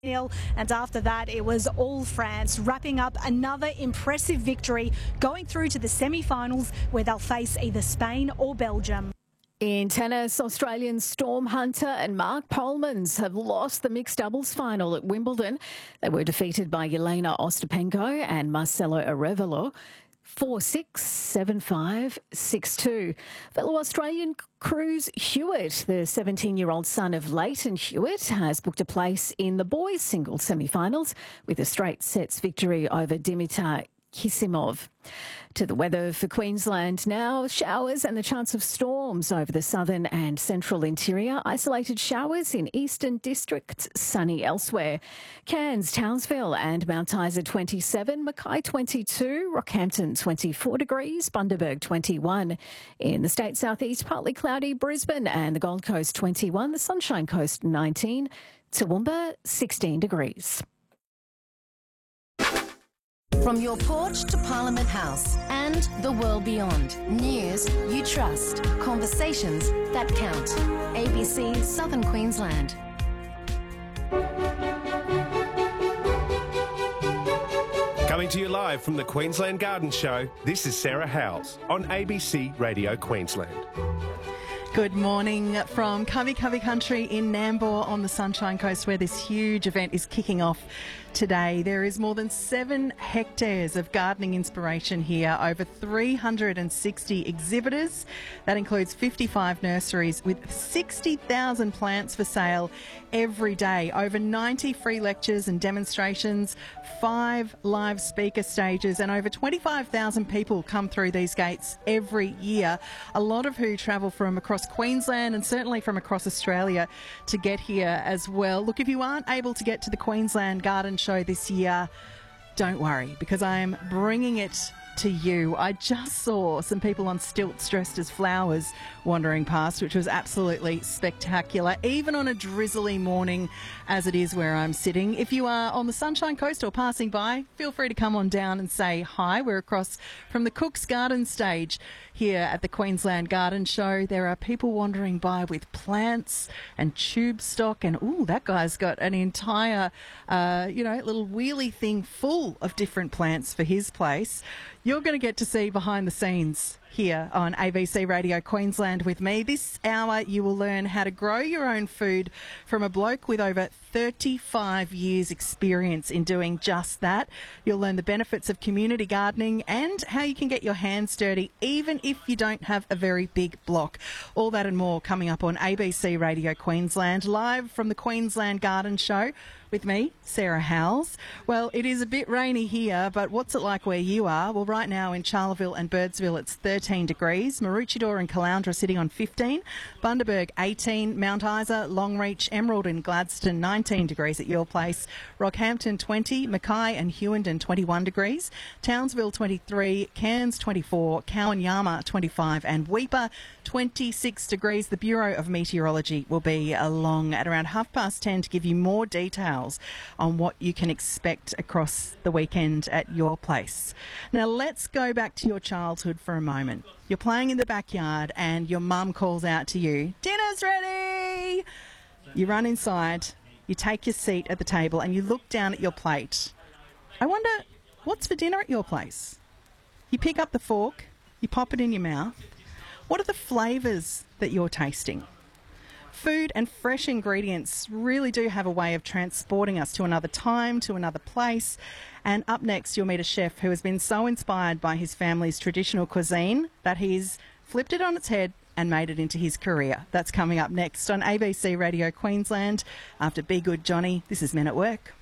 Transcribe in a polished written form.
And after that, it was all France, wrapping up another impressive victory, going through to the semi-finals where they'll face either Spain or Belgium. In tennis, Australian Storm Hunter and Mark Polmans have lost the mixed doubles final at Wimbledon. They were defeated by Jelena Ostapenko and Marcelo Arevalo. 4-6, 7-5, 6-2. Fellow Australian Cruz Hewitt, the 17-year-old son of Leighton Hewitt, has booked a place in the boys' singles semi-finals with a straight sets victory over Dimitar Kisimov. To the weather for Queensland now, showers and the chance of storms over the southern and central interior. Isolated showers in eastern districts, sunny elsewhere. Cairns, Townsville and Mount Isa 27, Mackay 22, Rockhampton 24 degrees, Bundaberg 21. In the state southeast, partly cloudy, Brisbane and the Gold Coast 21, the Sunshine Coast 19, Toowoomba 16 degrees. From your porch to Parliament House and the world beyond. News you trust. Conversations that count. ABC Southern Queensland. Coming to you live from the Queensland Garden Show, this is Sarah Howells on ABC Radio Queensland. Good morning from Covey Country in Nambour on the Sunshine Coast, where this huge event is kicking off today. There is more than 7 hectares of gardening inspiration here, over 360 exhibitors. That includes 55 nurseries with 60,000 plants for sale every day, over 90 free lectures and demonstrations, 5 live speaker stages, and over 25,000 people come through these gates every year, a lot of who travel from across Queensland and certainly from across Australia to get here as well. Look, if you aren't able to get to the Queensland Garden Show this year, don't worry, because I am bringing it to you. I just saw some people on stilts dressed as flowers wandering past, which was absolutely spectacular, even on a drizzly morning as it is where I'm sitting. If you are on the Sunshine Coast or passing by, feel free to come on down and say hi. We're across from the Cook's Garden stage here at the Queensland Garden Show. There are people wandering by with plants and tube stock, and ooh, that guy's got an entire little wheelie thing full of different plants for his place. You're going to get to see behind the scenes here on ABC Radio Queensland with me. This hour you will learn how to grow your own food from a bloke with over 35 years experience in doing just that. You'll learn the benefits of community gardening and how you can get your hands dirty even if you don't have a very big block. All that and more coming up on ABC Radio Queensland, live from the Queensland Garden Show with me, Sarah Howells. Well, it is a bit rainy here, but what's it like where you are? Well, right now in Charleville and Birdsville, it's 13 degrees. Maroochydore and Caloundra sitting on 15. Bundaberg, 18. Mount Isa, Longreach, Emerald and Gladstone, 19 degrees at your place. Rockhampton, 20. Mackay and Hewenden, 21 degrees. Townsville, 23. Cairns, 24. Cowan-Yarma, 25. And Weipa, 26 degrees. The Bureau of Meteorology will be along at around 10:30 to give you more details on what you can expect across the weekend at your place. Now, let's go back to your childhood for a moment. You're playing in the backyard and your mum calls out to you, "Dinner's ready!" You run inside, you take your seat at the table and you look down at your plate. I wonder, what's for dinner at your place? You pick up the fork, you pop it in your mouth. What are the flavours that you're tasting? Food and fresh ingredients really do have a way of transporting us to another time, to another place. And up next, you'll meet a chef who has been so inspired by his family's traditional cuisine that he's flipped it on its head and made it into his career. That's coming up next on ABC Radio Queensland. After Be Good Johnny, this is Men at Work.